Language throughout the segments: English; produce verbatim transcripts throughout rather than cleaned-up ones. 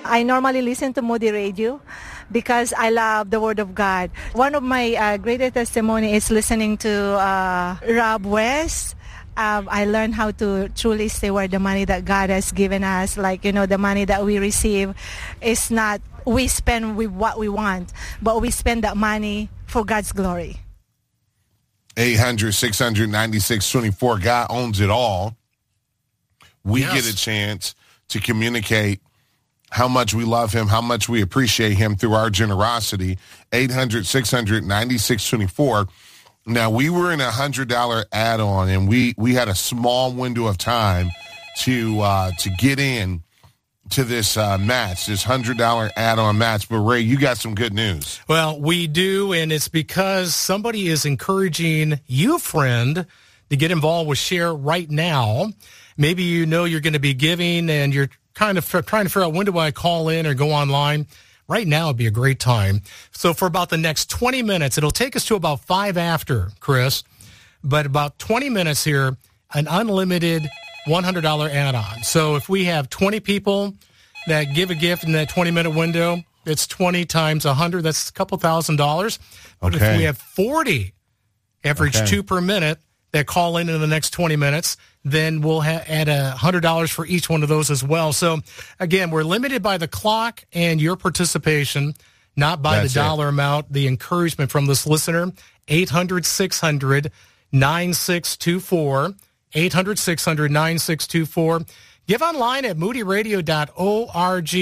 I normally listen to Moody Radio because I love the Word of God. One of my uh, greatest testimony is listening to uh, Rob West. Um, I learned how to truly steward the money that God has given us. Like, you know, the money that we receive is not we spend with what we want, but we spend that money for God's glory. eight hundred, six hundred, ninety-six twenty-four. God owns it all. We yes. get a chance to communicate how much we love him, how much we appreciate him through our generosity. eight hundred, six hundred, ninety-six twenty-four. Now, we were in a one hundred dollars add-on, and we, we had a small window of time to uh, to get in to this uh, match, this one hundred dollars add-on match. But, Ray, you got some good news. Well, we do, and it's because somebody is encouraging you, friend, to get involved with Share right now. Maybe you know you're going to be giving, and you're kind of f- trying to figure out when do I call in or go online. Right now would be a great time. So for about the next twenty minutes, it'll take us to about five after, Chris, but about twenty minutes here, an unlimited one hundred dollars add-on. So if we have twenty people that give a gift in that twenty-minute window, it's twenty times one hundred. That's a couple thousand dollars. But okay. if we have forty, average okay. two per minute, that call in in the next twenty minutes, then we'll ha- add a one hundred dollars for each one of those as well. So, again, we're limited by the clock and your participation, not by That's the dollar it. amount, the encouragement from this listener. eight hundred, six hundred, nine six two four, eight hundred, six hundred, nine six two four. Give online at moody radio dot org.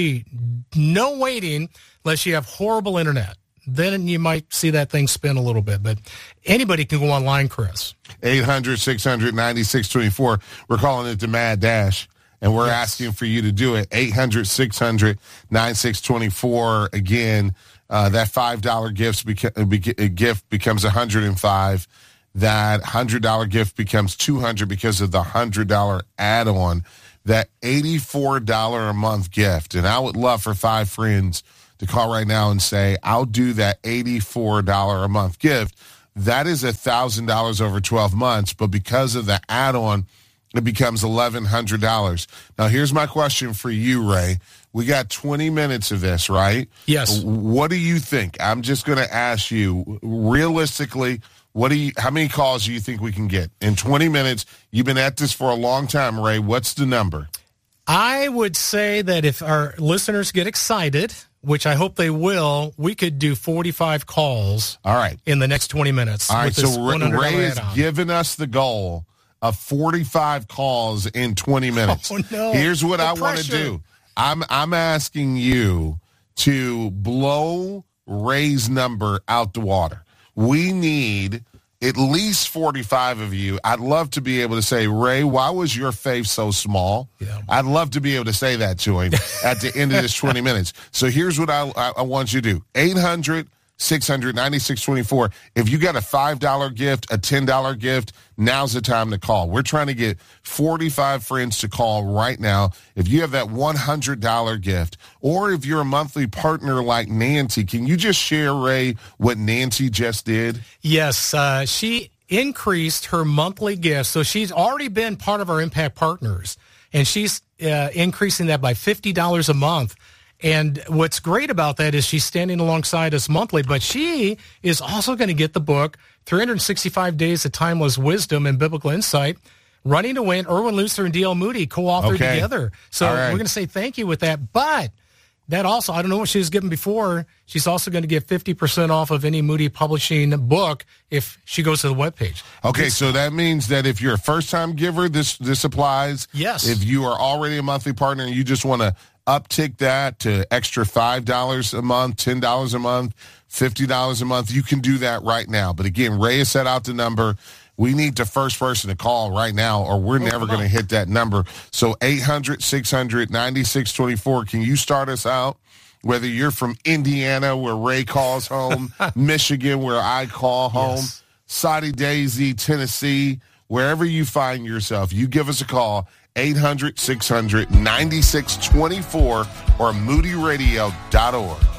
No waiting unless you have horrible internet. Then you might see that thing spin a little bit. But anybody can go online, Chris. eight hundred, six hundred, ninety-six twenty-four. We're calling it the Mad Dash, and we're yes. asking for you to do it. eight hundred, six hundred, ninety-six twenty-four. Again, uh, that five dollars gift, beca- be- gift becomes one hundred five dollars. That one hundred dollars gift becomes two hundred dollars because of the one hundred dollars add-on. That eighty-four dollars a month gift. And I would love for five friends to call right now and say, I'll do that eighty-four dollars a month gift. That is one thousand dollars over twelve months, but because of the add-on, it becomes eleven hundred dollars. Now, here's my question for you, Ray. We got twenty minutes of this, right? Yes. What do you think? I'm just going to ask you, realistically, what do you? How many calls do you think we can get in twenty minutes? You've been at this for a long time, Ray. What's the number? I would say that if our listeners get excited, which I hope they will, we could do forty-five calls. All right. In the next twenty minutes. All right, so Ray has given us the goal of forty-five calls in twenty minutes. Oh, no. Here's what the I want to do. I'm I'm asking you to blow Ray's number out the water. We need at least forty-five of you. I'd love to be able to say, Ray, why was your faith so small? Yeah. I'd love to be able to say that to him at the end of this twenty minutes. So here's what I, I, I want you to do. eight hundred, six hundred, ninety-six twenty-four. If you got a five dollars gift, a ten dollars gift, now's the time to call. We're trying to get forty-five friends to call right now. If you have that one hundred dollars gift, or if you're a monthly partner like Nancy, can you just share, Ray, what Nancy just did? Yes, uh, she increased her monthly gift. So she's already been part of our Impact Partners, and she's uh, increasing that by fifty dollars a month. And what's great about that is she's standing alongside us monthly, but she is also going to get the book, three hundred sixty-five Days of Timeless Wisdom and Biblical Insight, Running to Win. Erwin Lutzer and D L Moody co-authored okay. together. So right. we're going to say thank you with that. But that also, I don't know what she was given before, she's also going to get fifty percent off of any Moody Publishing book if she goes to the webpage. Okay, this, so that means that if you're a first-time giver, this this applies. Yes. If you are already a monthly partner and you just want to uptick that to extra five dollars a month, ten dollars a month, fifty dollars a month, you can do that right now. But again, Ray has set out the number. We need the first person to call right now, or we're oh, never going to hit that number. So eight hundred, six hundred, ninety-six twenty-four, can you start us out? Whether you're from Indiana, where Ray calls home, Michigan, where I call home, yes. Soddy Daisy, Tennessee, wherever you find yourself, you give us a call, eight hundred, six hundred, ninety-six twenty-four, or moody radio dot org.